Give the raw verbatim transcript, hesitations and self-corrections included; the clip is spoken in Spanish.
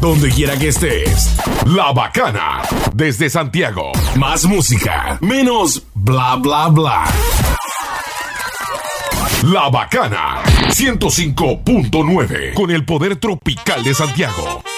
donde quiera que estés. La Bacana, desde Santiago. Más música, menos bla bla bla. La Bacana, ciento cinco punto nueve, con el poder tropical de Santiago.